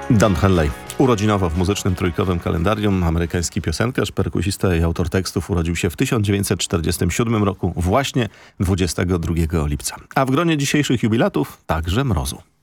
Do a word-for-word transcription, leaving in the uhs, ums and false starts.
Don Henley. Urodzinowo w muzycznym trójkowym kalendarium amerykański piosenkarz, perkusista i autor tekstów urodził się w tysiąc dziewięćset czterdziestym siódmym roku, właśnie dwudziestego drugiego lipca. A w gronie dzisiejszych jubilatów także mrozu.